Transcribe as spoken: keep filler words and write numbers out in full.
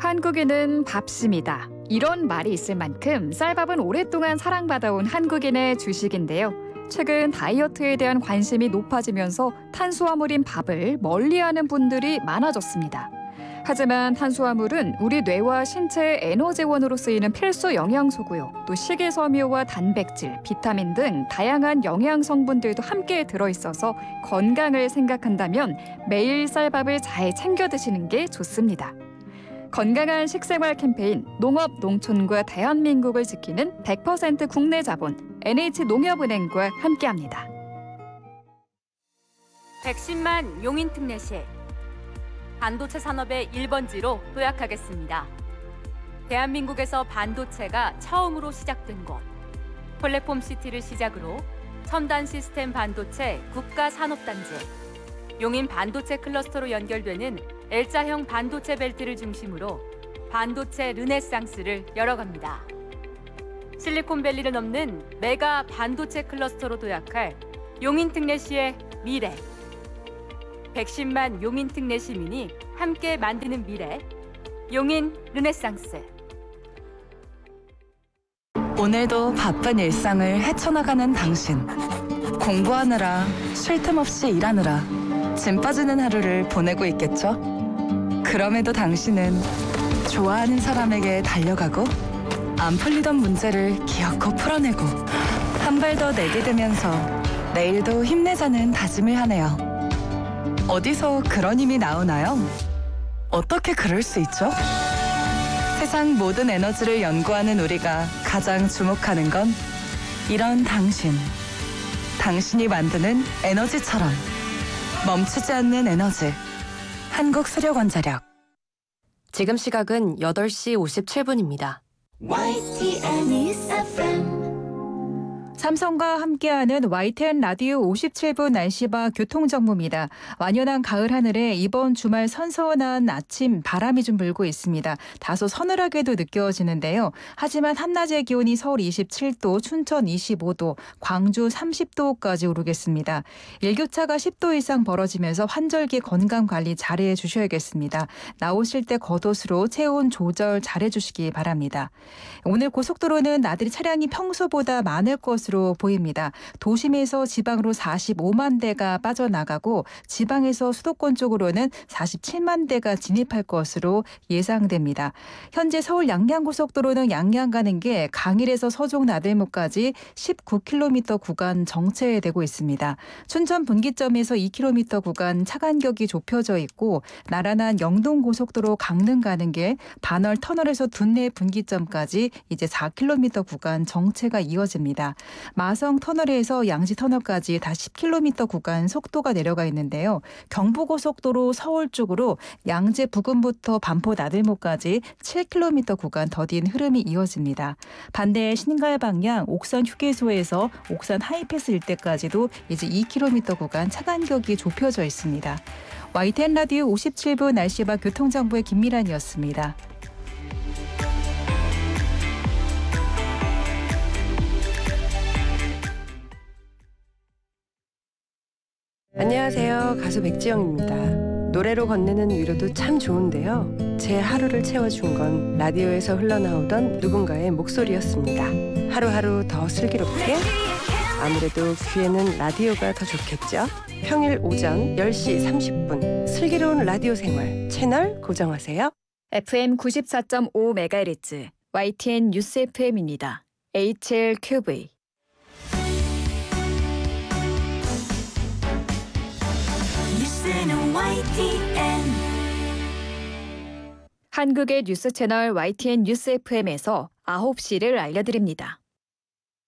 한국인은 밥심이다. 이런 말이 있을 만큼 쌀밥은 오랫동안 사랑받아온 한국인의 주식인데요. 최근 다이어트에 대한 관심이 높아지면서 탄수화물인 밥을 멀리하는 분들이 많아졌습니다. 하지만 탄수화물은 우리 뇌와 신체의 에너지원으로 쓰이는 필수 영양소고요. 또 식이섬유와 단백질, 비타민 등 다양한 영양 성분들도 함께 들어있어서 건강을 생각한다면 매일 쌀밥을 잘 챙겨 드시는 게 좋습니다. 건강한 식생활 캠페인 농업 농촌과 대한민국을 지키는 백 퍼센트 국내 자본 엔에이치농협은행과 함께합니다. 백십만 용인 특례시 반도체 산업의 일 번지로 도약하겠습니다. 대한민국에서 반도체가 처음으로 시작된 곳, 플랫폼 시티를 시작으로 첨단 시스템 반도체 국가산업단지, 용인 반도체 클러스터로 연결되는 L자형 반도체 벨트를 중심으로 반도체 르네상스를 열어갑니다. 실리콘밸리를 넘는 메가 반도체 클러스터로 도약할 용인 특례시의 미래. 백십만 용인 특례 시민이 함께 만드는 미래, 용인 르네상스. 오늘도 바쁜 일상을 헤쳐나가는 당신. 공부하느라, 쉴 틈 없이 일하느라 짐 빠지는 하루를 보내고 있겠죠? 그럼에도 당신은 좋아하는 사람에게 달려가고 안 풀리던 문제를 기어코 풀어내고 한 발 더 내디디면서 내일도 힘내자는 다짐을 하네요. 어디서 그런 힘이 나오나요? 어떻게 그럴 수 있죠? 세상 모든 에너지를 연구하는 우리가 가장 주목하는 건 이런 당신. 당신이 만드는 에너지처럼 멈추지 않는 에너지. 한국수력원자력. 지금 시각은 여덟 시 오십칠 분입니다. 와이티엔 News 에프엠. 삼성과 함께하는 와이티엔 라디오 오십칠 분 날씨와 교통정보입니다. 완연한 가을 하늘에 이번 주말 선선한 아침 바람이 좀 불고 있습니다. 다소 서늘하게도 느껴지는데요. 하지만 한낮의 기온이 서울 이십칠 도, 춘천 이십오 도, 광주 삼십 도까지 오르겠습니다. 일교차가 십 도 이상 벌어지면서 환절기 건강관리 잘해 주셔야겠습니다. 나오실 때 겉옷으로 체온 조절 잘해 주시기 바랍니다. 오늘 고속도로는 나들이 차량이 평소보다 많을 것으로 보입니다. 도심에서 지방으로 사십오만 대가 빠져나가고 지방에서 수도권 쪽으로는 사십칠만 대가 진입할 것으로 예상됩니다. 현재 서울 양양고속도로는 양양 가는 게 강일에서 서종 나들목까지 십구 킬로미터 구간 정체되고 있습니다. 춘천 분기점에서 이 킬로미터 구간 차 간격이 좁혀져 있고 나란한 영동고속도로 강릉 가는 길 반월 터널에서 둔내 분기점까지 이제 사 킬로미터 구간 정체가 이어집니다. 마성 터널에서 양지 터널까지 다 십 킬로미터 구간 속도가 내려가 있는데요. 경부고속도로 서울 쪽으로 양재 부근부터 반포 나들목까지 칠 킬로미터 구간 더딘 흐름이 이어집니다. 반대 신갈 방향 옥산 휴게소에서 옥산 하이패스 일대까지도 이제 이 킬로미터 구간 차 간격이 좁혀져 있습니다. 와이티엔 라디오 오십칠 분 날씨와 교통정보의 김미란이었습니다. 안녕하세요. 가수 백지영입니다. 노래로 건네는 위로도 참 좋은데요. 제 하루를 채워준 건 라디오에서 흘러나오던 누군가의 목소리였습니다. 하루하루 더 슬기롭게, 아무래도 귀에는 라디오가 더 좋겠죠. 평일 오전 열 시 삼십 분 슬기로운 라디오 생활 채널 고정하세요. 에프엠 구십사 점 오 메가헤르츠 와이티엔 뉴스 에프엠입니다. 에이치엘큐브이. 뉴스는 와이티엔. 한국의 뉴스 채널 와이티엔 뉴스 에프엠에서 아홉 시를 알려드립니다.